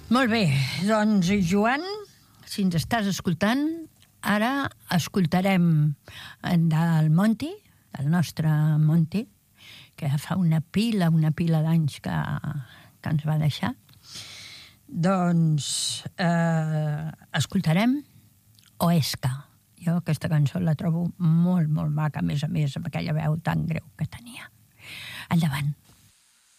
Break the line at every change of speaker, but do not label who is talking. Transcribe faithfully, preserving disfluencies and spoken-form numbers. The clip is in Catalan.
Molt bé, doncs, Joan, si ens estàs escoltant, ara escoltarem del Monty, del nostre Monty, que fa una pila, una pila d'anys que, que ens va deixar. Doncs eh, escoltarem Oesca. Jo aquesta cançó la trobo molt, molt maca, a més a més, amb aquella veu tan greu que tenia. Endavant.